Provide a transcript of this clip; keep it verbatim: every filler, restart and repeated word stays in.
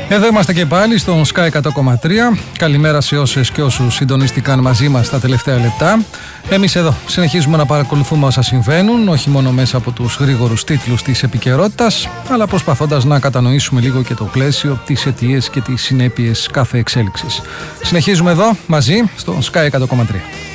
Εδώ είμαστε και πάλι στον Sky εκατό κόμμα τρία. Καλημέρα σε όσες και όσους συντονίστηκαν μαζί μας τα τελευταία λεπτά. Εμείς εδώ συνεχίζουμε να παρακολουθούμε όσα συμβαίνουν, όχι μόνο μέσα από τους γρήγορους τίτλους της επικαιρότητας, αλλά προσπαθώντας να κατανοήσουμε λίγο και το πλαίσιο, τις αιτίες και τις συνέπειες κάθε εξέλιξης. Συνεχίζουμε εδώ μαζί στον Sky εκατό κόμμα τρία.